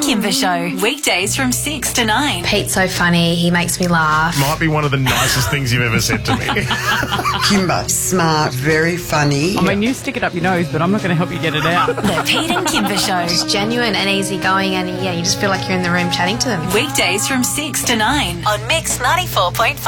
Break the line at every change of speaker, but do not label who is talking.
Kimber Show. Weekdays from 6 to 9.
Pete's so funny. He makes me laugh.
Might be one of the nicest things you've ever said to me.
Kimber, smart, very funny.
I mean, you stick it up your nose, but I'm not going to help you get it out.
The Pete and Kimber Show.
Just genuine and easygoing, and yeah, you just feel like you're in the room chatting to them.
Weekdays from 6 to 9 on Mix 94.5.